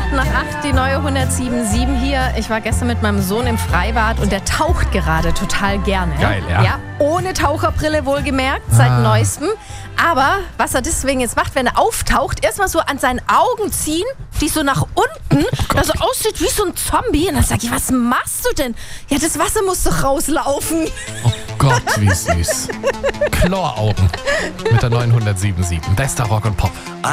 nach 8, die neue 107.7 hier. Ich war gestern mit meinem Sohn im Freibad und der taucht gerade total gerne. Geil, ja. Ja, ohne Taucherbrille wohlgemerkt, seit neuestem. Aber was er deswegen jetzt macht, wenn er auftaucht, erstmal so an seinen Augen ziehen, die so nach unten, dass er aussieht wie so ein Zombie. Und dann sag ich, was machst du denn? Ja, das Wasser muss doch rauslaufen. Oh Gott, wie süß. Chloraugen mit der neuen 107.7. Bester Rock und Pop.